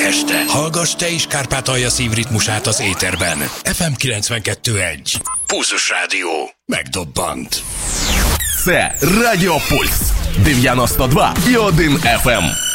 este. Hallgass te is Kárpátalja szívritmusát az éterben. FM 92.1. Pulzus Rádió. Megdobbant. Це Радіо Пульс 92,1 FM.